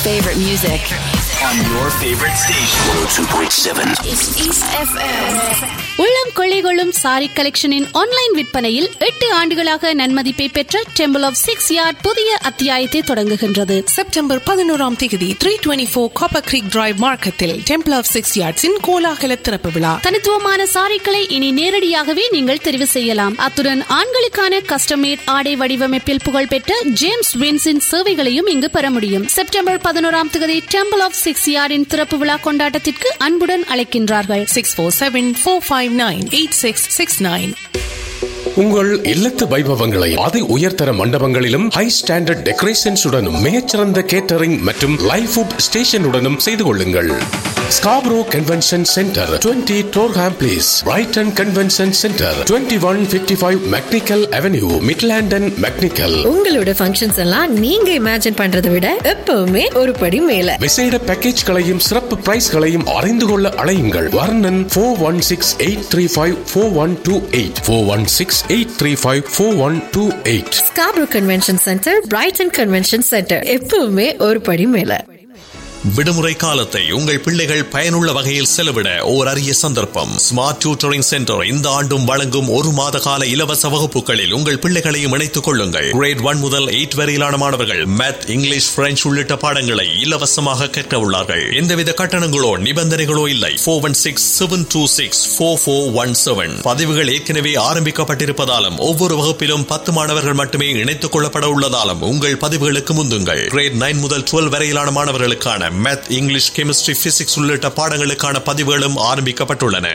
Favorite music on your favorite station. 102.7 is East FM. உள்ளம் கொள்ளைகொள்ளும் sorry கலெக்ஷனின் online விற்பனையில் 8 ஆண்டுகளாக நன்மதிப்பை பெற்ற டெம்பிள் ஆஃப் 6 யார்ட் புதிய அத்தியாயத்தை தொடங்குகின்றது. செப்டம்பர் 11ஆம் தேதி 324 காப்பர் கிரீக் டிரைவ் மார்க்கெட்டில் டெம்பிள் ஆஃப் 6 யார்ட்ஸின் கோலாகல திறப்பு விழா. தனித்துவமான சாரிகளை இனி நேரடியாகவே நீங்கள் தெரிவு செய்யலாம். அத்துடன் ஆண்களுக்கான கஸ்டம் மேட் ஆடை வடிவமைப்பில் புகழ்பெற்ற ஜேம்ஸ் வின்ஸின் சேவைகளையும் இங்கு பெற முடியும். செப்டம்பர் 11ஆம் தேதி டெம்பிள் ஆஃப் 6 யார்டின் திறப்பு விழா கொண்டாட்டத்திற்கு அன்புடன் அழைக்கின்றார்கள். 6474598669. உங்கள் இல்லத்து வைபவங்களை அதி உயர்தர மண்டபங்களிலும் ஹை ஸ்டாண்டர்ட் டெக்கரேஷன்ஸ் உடனும் மிகச்சிறந்த கேட்டரிங் மற்றும் லைவ் ஃபுட் ஸ்டேஷனுடனும் செய்து கொள்ளுங்கள். Scarborough convention centre 20 Durham place, Brayton convention centre 2155 mechanical avenue, மிட்லாண்டன் mechanical. உங்களோட ஃபங்க்ஷன்ஸ் எல்லாம் நீங்க இமேஜின் பண்றதை விட எப்பவுமே ஒரு படி மேல. விசேட பேக்கேஜ்களையும் சிறப்பு பிரைஸ்களையும் அறிந்து கொள்ள அழையுங்கள். வர்ணன் 416-835-4128 416-835-4128. Scarborough convention centre, Brayton convention centre, எப்பவுமே ஒரு படி மேல. விடுமுறை காலத்தை உங்கள் பிள்ளைகள் பயனுள்ள வகையில் செலவிட ஓர் அரிய சந்தர்ப்பம். ஸ்மார்ட் டியூட்டரிங் சென்டர் இந்த ஆண்டும் வழங்கும் 1 மாத கால இலவச வகுப்புகளில் உங்கள் பிள்ளைகளையும் இணைத்துக் கொள்ளுங்கள். கிரேட் 1 முதல் 8 வரையிலான மாணவர்கள் மேத், இங்கிலீஷ், பிரெஞ்சு உள்ளிட்ட பாடங்களை இலவசமாக கற்க உள்ளார்கள். எந்தவித கட்டணங்களோ நிபந்தனைகளோ இல்லை. 416-726-4417. பதிவுகள் ஏற்கனவே ஆரம்பிக்கப்பட்டிருப்பதாலும் ஒவ்வொரு வகுப்பிலும் 10 மாணவர்கள் மட்டுமே இணைத்துக் கொள்ளப்பட உள்ளதாலும் உங்கள் பதிவுகளுக்கு முந்துங்கள். கிரேட் 9 முதல் 12 வரையிலான மாணவர்களுக்கான மேத், இங்கிலீஷ், கெமிஸ்ட்ரி, பிசிக்ஸ் உள்ளிட்ட பாடங்களுக்கான பதிவுகளும் ஆரம்பிக்கப்பட்டுள்ளன.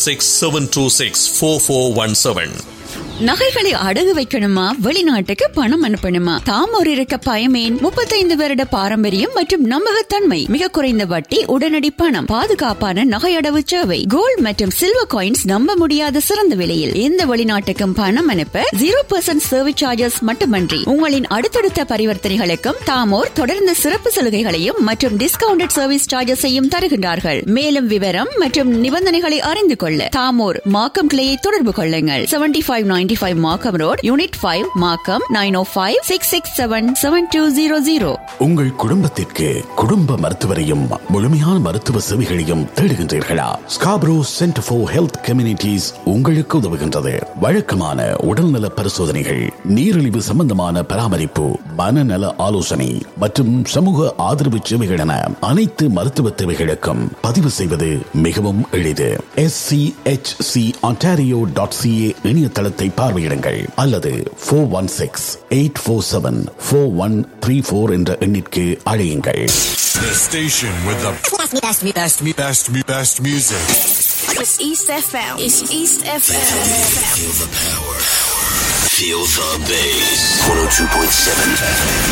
416-726-4417. நகைகளை அடகு வைக்கணுமா, வெளிநாட்டுக்கு பணம் அனுப்பணுமா? தாமோர் இருக்க பயமேன். 35 வருட பாரம்பரியம் மற்றும் நம்பகத்தன்மை, மிக குறைந்த வட்டி, உடனடி பணம், பாதுகாப்பான நகை அடவு சேவை, கோல்ட் மற்றும் சில்வர் காயின்ஸ் நம்ப முடியாத சிறந்த விலையில். எந்த வெளிநாட்டுக்கும் பணம் அனுப்ப 0% சர்வீஸ் சார்ஜஸ் மட்டுமன்றி உங்களின் அடுத்தடுத்த பரிவர்த்தனைகளுக்கும் தாமோர் தொடர்ந்து சிறப்பு சலுகைகளையும் மற்றும் டிஸ்கவுண்டட் சர்வீஸ் சார்ஜஸையும் தருகின்றார்கள். மேலும் விவரம் மற்றும் நிபந்தனைகளை அறிந்து கொள்ள தாமோர் மார்க்கம் கிளையை தொடர்பு கொள்ளுங்கள். 7595 Markham Road, Unit 5, Markham, 905-667-7200. உங்கள் குடும்பத்திற்கு குடும்ப மருத்துவரையும் முழுமையான மருத்துவ சேவைகளையும் தேடுகின்றீர்களா? Scarborough centre for health communities உங்களுக்கு உதவுகின்றது. வழக்கமான உடல்நல பரிசோதனைகள், நீரிழிவு சம்பந்தமான பராமரிப்பு, மனநல ஆலோசனை மற்றும் சமூக ஆதரவு சேவைகள் என அனைத்து மருத்துவ தேவைகளுக்கும் பதிவு செய்வது மிகவும் எளிது. SCHContario.ca இணையதளத்தை பார்வையிடுங்கள் அல்லது 416-847-4134 என்ற எண்ணிற்கு அழையுங்கள். The station with the best music. It's East FM. It's East FM. Feel the power. Feel the bass. 102.7